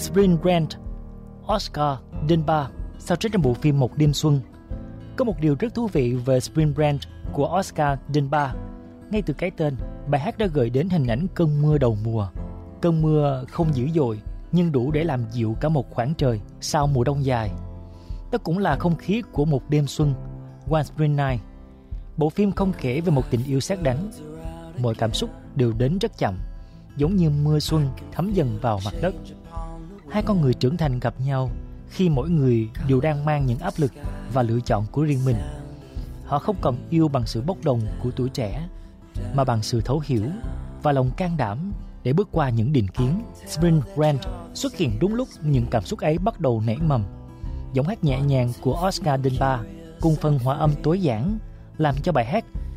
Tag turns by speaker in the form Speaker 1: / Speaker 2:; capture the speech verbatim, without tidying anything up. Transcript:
Speaker 1: Spring Rant, Oscar Denba soundtrack trong bộ phim Một Đêm Xuân. Có một điều rất thú vị về Spring Rant của Oscar Denba. Ngay từ cái tên, bài hát đã gợi đến hình ảnh cơn mưa đầu mùa. Cơn mưa không dữ dội nhưng đủ để làm dịu cả một khoảng trời sau mùa đông dài. Đó cũng là không khí của Một Đêm Xuân, One Spring Night. Bộ phim không kể về một tình yêu sét đánh. Mọi cảm xúc đều đến rất chậm, giống như mưa xuân thấm dần vào mặt đất. Hai con người trưởng thành gặp nhau khi mỗi người đều đang mang những áp lực và lựa chọn của riêng mình. Họ không còn yêu bằng sự bốc đồng của tuổi trẻ, mà bằng sự thấu hiểu và lòng can đảm để bước qua những định kiến. Spring Rant xuất hiện đúng lúc những cảm xúc ấy bắt đầu nảy mầm. Giọng hát nhẹ nhàng của Oscar Denba cùng phần hòa âm tối giản làm cho bài hát